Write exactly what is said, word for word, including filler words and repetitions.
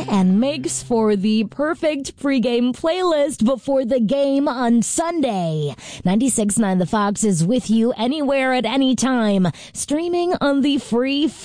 and makes for the perfect pregame playlist before the game on Sunday. ninety-six point nine The Fox is with you anywhere at any time, streaming on the free